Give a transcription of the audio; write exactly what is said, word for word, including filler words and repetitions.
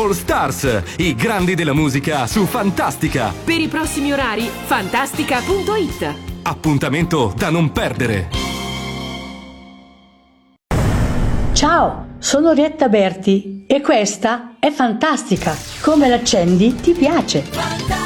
All Stars, i grandi della musica su Fantastica. Per i prossimi orari, fantastica punto it. Appuntamento da non perdere. Ciao, sono Orietta Berti e questa è Fantastica. Come l'accendi ti piace.